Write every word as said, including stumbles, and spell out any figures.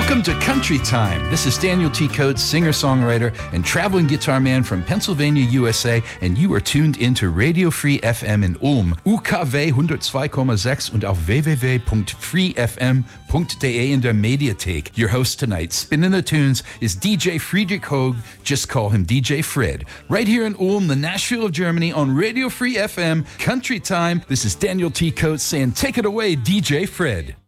Welcome to Country Time. This is Daniel T. Coates, singer-songwriter and traveling guitar man from Pennsylvania, U S A, and you are tuned into Radio Free F M in Ulm, U K W hundertzwei Komma sechs und auf w w w dot free f m dot d e in der Mediathek. Your host tonight, spinning the tunes, is D J Friedrich Hoag. Just call him D J Fred. Right here in Ulm, the Nashville of Germany, on Radio Free F M, Country Time. This is Daniel T. Coates saying, take it away, D J Fred.